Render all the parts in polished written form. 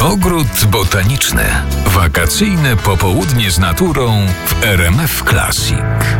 Ogród botaniczny. Wakacyjne popołudnie z naturą w RMF Classic.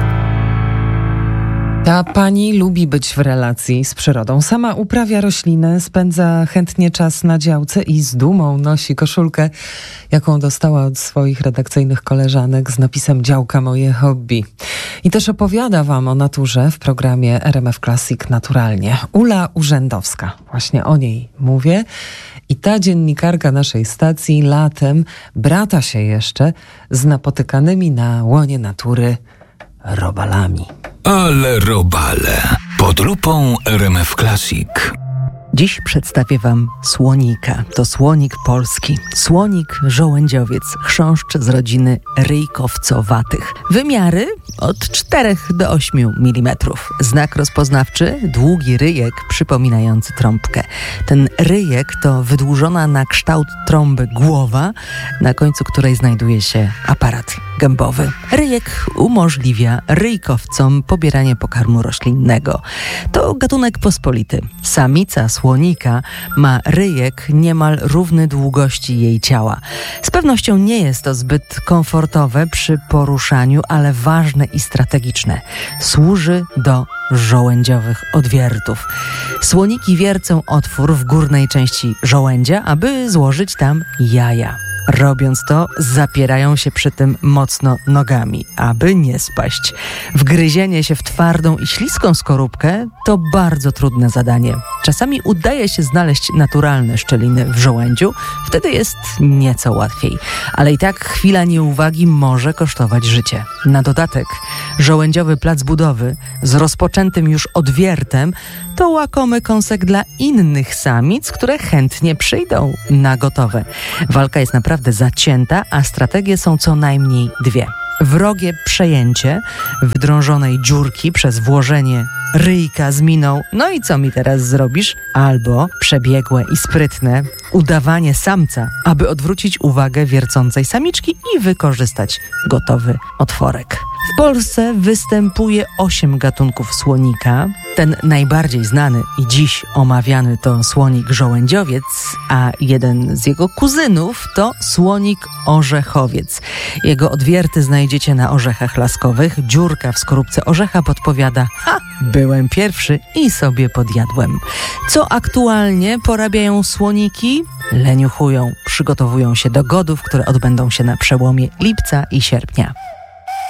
Ta pani lubi być w relacji z przyrodą. Sama uprawia rośliny, spędza chętnie czas na działce i z dumą nosi koszulkę, jaką dostała od swoich redakcyjnych koleżanek z napisem „Działka moje hobby”. I też opowiada wam o naturze w programie RMF Classic Naturalnie. Ula Urzędowska, właśnie o niej mówię. I ta dziennikarka naszej stacji latem brata się jeszcze z napotykanymi na łonie natury robalami. Ale robale. Pod lupą RMF Classic. Dziś przedstawię wam słonika. To słonik polski. Słonik żołędziowiec, chrząszcz z rodziny ryjkowcowatych. Wymiary od 4 do 8 mm. Znak rozpoznawczy, długi ryjek przypominający trąbkę. Ten ryjek to wydłużona na kształt trąby głowa, na końcu której znajduje się aparat gębowy. Ryjek umożliwia ryjkowcom pobieranie pokarmu roślinnego. To gatunek pospolity. Samica słonika ma ryjek niemal równy długości jej ciała. Z pewnością nie jest to zbyt komfortowe przy poruszaniu, ale ważne i strategiczne. Służy do żołędziowych odwiertów. Słoniki wiercą otwór w górnej części żołędzia, aby złożyć tam jaja. Robiąc to, zapierają się przy tym mocno nogami, aby nie spaść. Wgryzienie się w twardą i śliską skorupkę to bardzo trudne zadanie. Czasami udaje się znaleźć naturalne szczeliny w żołędziu, wtedy jest nieco łatwiej. Ale i tak chwila nieuwagi może kosztować życie. Na dodatek żołędziowy plac budowy z rozpoczętym już odwiertem to łakomy kąsek dla innych samic, które chętnie przyjdą na gotowe. Walka jest naprawdę zacięta, a strategie są co najmniej 2. Wrogie przejęcie wydrążonej dziurki przez włożenie ryjka z miną „no i co mi teraz zrobisz?” albo przebiegłe i sprytne udawanie samca, aby odwrócić uwagę wiercącej samiczki i wykorzystać gotowy otworek. W Polsce występuje 8 gatunków słonika. Ten najbardziej znany i dziś omawiany to słonik żołędziowiec, a jeden z jego kuzynów to słonik orzechowiec. Jego odwierty znajdziecie na orzechach laskowych. Dziurka w skorupce orzecha podpowiada: byłem pierwszy i sobie podjadłem. Co aktualnie porabiają słoniki? Leniuchują, przygotowują się do godów, które odbędą się na przełomie lipca i sierpnia.